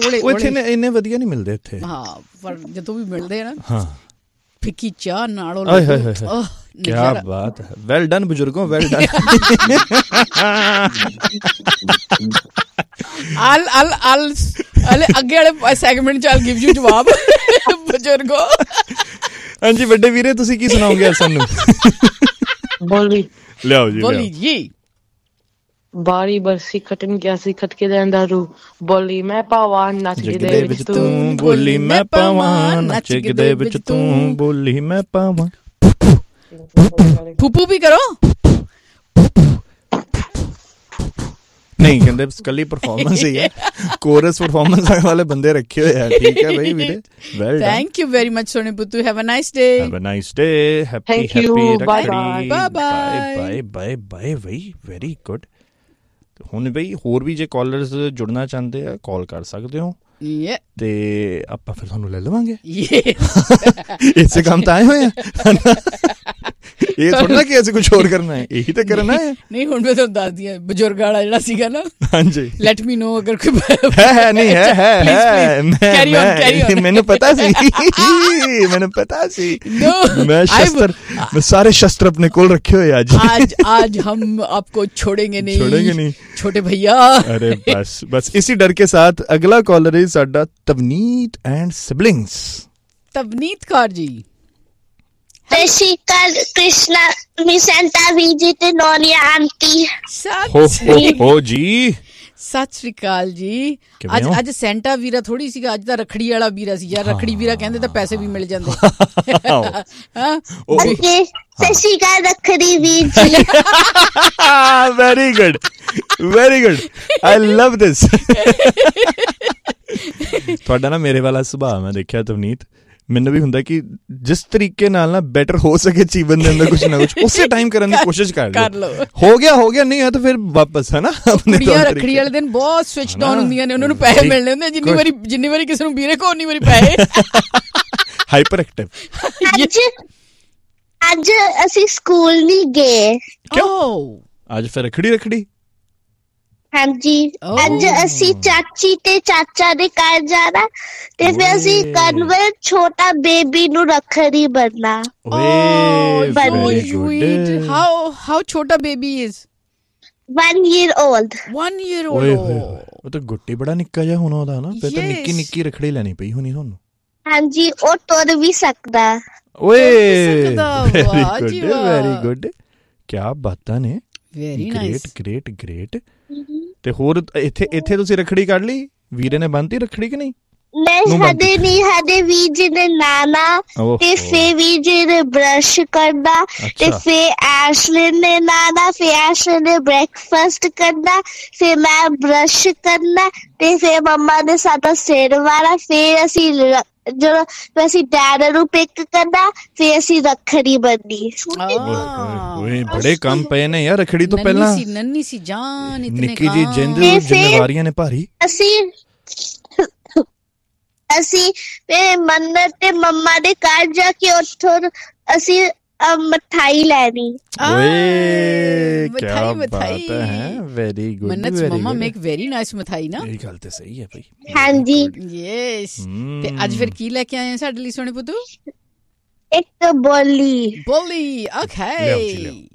ਇੰਨੇ ਵਧੀਆ ਨਹੀਂ ਮਿਲਦੇ ਇੱਥੇ। ਹਾਂ, ਪਰ ਜਦੋਂ ਵੀ ਮਿਲਦੇ ਆ ਨਾ, ਹਾਂ, ਫਿੱਕੀ ਚਾਹ ਨਾਲ ਕਿਆ ਬਾਤ ਹੈ। Well done ਬਜ਼ੁਰਗੋ, well done. ਅੱਗੇ ਵਾਲੇ ਸੈਗਮੈਂਟ ਚ I'll give you ਜਵਾਬ ਬਜ਼ੁਰਗੋ। ਹਾਂਜੀ ਵੱਡੇ ਵੀਰੇ, ਤੁਸੀਂ ਕੀ ਸੁਣਾਓਗੇ ਅੱਜ ਸਾਨੂੰ? ਬੋਲੀ ਲਿਆਓ ਜੀ, ਬੋਲੀ ਜੀ। ਬਾਰੀ ਬਰਸੀ ਖਟਣ ਗਿਆ ਸੀ ਖਟਕੇ ਲੈਂਦਾ ਰੂ, ਬੋਲੀ ਮੈਂ ਪਾਵਾਂ ਨੱਚ ਦੇ ਵਿੱਚ ਤੂੰ, ਬੋਲੀ ਮੈਂ ਪਾਵਾਂ ਨੱਚ ਦੇ ਵਿੱਚ ਤੂੰ, ਬੋਲੀ ਮੈਂ ਪਾਵਾਂ। ਫੂਫੂ ਵੀ ਕਰੋ। ਨਹੀਂ ਕਹਿੰਦੇ ਕੱਲੀ ਪਰਫਾਰਮੈਂਸ ਹੀ ਹੈ, ਕੋਰਸ ਪਰਫਾਰਮੈਂਸ ਵਾਲੇ ਬੰਦੇ ਰੱਖੇ ਹੋਏ ਆ। ਠੀਕ ਹੈ ਬਈ ਵੀਰੇ, well done. Thank you very much Soni ਪੁੱਤੂ। Have a nice day. Have a nice day. Happy Rakhri. Bye bye bye bye ਬਈ, ਵੈਰੀ ਗੁੱਡ। ਹੁਣ ਬਈ ਹੋਰ ਵੀ ਜੇ ਕਾਲਰਸ ਜੁੜਨਾ ਚਾਹੁੰਦੇ ਆ, ਕਾਲ ਕਰ ਸਕਦੇ ਹੋ ਤੇ ਆਪਾਂ ਫਿਰ ਤੁਹਾਨੂੰ ਲੈ ਲਵਾਂਗੇ। ਇਸੇ ਕੰਮ ਤਾਂ ਆਏ ਹੋਏ ਆ। ਇਹ ਥੋੜਾ ਕਿ ਅਸੀਂ ਕੁਛ ਹੋਰ ਕਰਨਾ ਹੈ, ਇਹੀ ਤਾਂ ਕਰਨਾ ਹੈ। ਨਹੀਂ ਹੁਣ ਮੈਂ ਤੁਹਾਨੂੰ ਦੱਸਦੀ ਹਾਂ, ਬਜ਼ੁਰਗ ਵਾਲਾ ਜਿਹੜਾ ਸੀਗਾ ਨਾ, ਹਾਂਜੀ, ਲੈਟ ਮੀ ਨੋ ਅਗਰ ਕੋਈ ਨਹੀਂ ਹੈ। ਮੈਨੂੰ ਪਤਾ ਸੀ, ਮੈਨੂੰ ਪਤਾ ਸੀ। ਮੈਂ ਸਾਰੇ ਸ਼ਸਤਰ ਆਪਣੇ ਕੋਲ ਰੱਖੇ ਹੋਏ। आज हम आपको छोड़ेंगे नहीं छोटे भैया। अरे बस इसी डर के साथ अगला कॉलर है साडा तवनीत and siblings. तवनीत Kaur ji, Krishna Santa विजी ते नोनिया आंटी। हो जी, ਸਤਿ ਸ੍ਰੀ ਅਕਾਲ ਜੀ। ਅੱਜ ਸੈਂਟਾ ਵੀਰਾ ਥੋੜੀ ਸੀਗਾ, ਅੱਜ ਤਾਂ ਰੱਖੜੀ ਵਾਲਾ ਵੀਰਾ ਸੀ ਯਾਰ। ਰੱਖੜੀ ਵੀਰਾ ਕਹਿੰਦੇ ਤਾਂ ਪੈਸੇ ਵੀ ਮਿਲ ਜਾਂਦੇ। ਸਤਿ ਸ਼੍ਰੀ ਅਕਾਲ ਰੱਖੜੀ ਵੀਰ ਜੀ। ਵੈਰੀ ਗੁੱਡ, ਵੈਰੀ ਗੁੱਡ, ਆਈ ਲਵ ਦਿਸ। ਤੁਹਾਡਾ ਨਾ ਮੇਰੇ ਵਾਲਾ ਸੁਭਾਅ ਮੈਂ ਦੇਖਿਆ ਤਵਨੀਤ। ਮੈਨੂੰ ਵੀ ਹੁੰਦਾ ਕਿ ਜਿਸ ਤਰੀਕੇ ਨਾਲ ਨਾ ਬੈਟਰ ਹੋ ਸਕੇ ਜੀਵਨ ਦੇ ਅੰਦਰ ਕੁਛ ਨਾ ਕੁਛ ਉਸੇ ਟਾਈਮ ਕਰਨ ਦੀ ਕੋਸ਼ਿਸ਼ ਕਰ ਲਓ। ਹੋ ਗਿਆ ਨਹੀਂ ਹੈ ਤਾਂ ਫਿਰ ਵਾਪਸ, ਹੈ ਨਾ। ਕੁੜੀਆਂ ਰੱਖੜੀ ਵਾਲੇ ਦਿਨ ਬਹੁਤ ਸਵਿਚ ਡਾਊਨ ਹੁੰਦੀਆਂ ਨੇ, ਉਹਨਾਂ ਨੂੰ ਪੈਸੇ ਮਿਲਣੇ ਹੁੰਦੇ। ਜਿੰਨੀ ਵਾਰੀ ਕਿਸੇ ਨੂੰ ਵੀਰੇ ਕੋ ਉਨੀ ਵਾਰੀ ਪੈਸੇ। Hyper active. ਅੱਜ ਅਸੀਂ ਸਕੂਲ ਨਹੀਂ ਗਏ। ਕਿਉਂ? ਅੱਜ ਫਿਰ ਰੱਖੜੀ। ਹਾਂਜੀ, ਅੱਜ ਅਸੀਂ ਚਾਚੀ ਤੇ ਚਾਚਾ ਦੇ ਘਰ ਜਾਣਾ ਤੇ ਫਿਰ ਅਸੀਂ ਕਨਵਰ ਛੋਟਾ ਬੇਬੀ ਨੂੰ ਰੱਖੜੀ ਬੰਨਣਾ। How ਛੋਟਾ baby is? 1 year old। 1 year old। ਉਹ ਤਾਂ ਗੁੱਟੀ ਬੜਾ ਨਿੱਕਾ ਜਿਹਾ ਹੋਣਾ ਉਹਦਾ ਨਾ। ਫਿਰ ਤਾਂ ਨਿੱਕੀ ਰੱਖੜੀ ਲੈਣੀ ਪਈ ਹੋਣੀ ਤੁਹਾਨੂੰ। ਹਾਂਜੀ, ਉਹ ਤੁਰ ਵੀ ਸਕਦਾ। ਓਏ ਵੈਰੀ ਗੁੱਡ, ਕਿਆ ਬਾਤਾਂ ਨੇ। ਗ੍ਰੇਟ। ਤੇ ਹੋਰ ਇੱਥੇ ਤੁਸੀਂ ਰੱਖੜੀ ਕੱਢ ਲਈ? ਵੀਰੇ ਨੇ ਬੰਨਤੀ ਰੱਖੜੀ ਕਿ ਨਹੀਂ? ਸਾਡੇ ਵੀਰ ਜੀ ਨੇ ਨਾਨਾ ਤੇ ਫੇ ਵੀਰ ਜੀ ਨੇ ਬਰਸ਼ ਕਰਨਾ ਤੇ ਫੇ ਐਸ਼ਲਿਨ ਨੇ ਨਾਨਾ, ਫੇ ਐਸ਼ਲਿਨ ਨੇ ਬ੍ਰੇਕਫਾਸਟ ਕਰਨਾ, ਫੇ ਮੈਂ ਬਰਸ਼ ਕਰਨਾ ਤੇ ਫੇ ਮੰਮਾ ਨੇ ਸਾਡਾ ਸਿਰ ਵਾਲਾ, ਫੇ ਅਸੀਂ ਜਦੋਂ ਅਸੀਂ ਡੈਡ ਨੂੰ ਪਿਕ ਕਰਨਾ, ਫੇ ਅਸੀਂ ਰੱਖੜੀ ਬੰਨੀ। ਬੜੇ ਕੰਮ ਪਏ ਨੇ ਯਾਰ ਰੱਖੜੀ ਤੋਂ ਪਹਿਲਾਂ। ਨੰਨੀ ਸੀ ਜਾਨ, ਨਿੱਕੀ ਜੀ ਜ਼ਿੰਮੇਵਾਰੀਆਂ ਨੇ ਭਾਰੀ। ਅਸੀਂ ਮੰਨਤ ਤੇ ਮੰਮਾ ਦੇ ਘਰ ਜਾ ਕੇ ਉੱਥੋਂ ਅਸੀਂ ਮਿਠਾਈ ਲੈਣੀ। ਕਿਆ ਬਾਤ ਹੈ, ਵੈਰੀ ਗੁੱਡ। ਮੰਨਤ ਮੰਮਾ ਮੇਕ ਵੈਰੀ ਨਾਈਸ ਮਿਠਾਈ ਨਾ। ਇਹ ਗੱਲ ਤੇ ਸਹੀ ਹੈ ਭਾਈ। ਹਾਂਜੀ, ਯੈਸ। ਤੇ ਅੱਜ ਫਿਰ ਕੀ ਲੈ ਕੇ ਆਏ ਸਾਡੇ ਲਈ ਸੋਹਣੇ ਪੁੱਤੂ? ਇੱਕ ਬੋਲੀ। ਓਕੇ।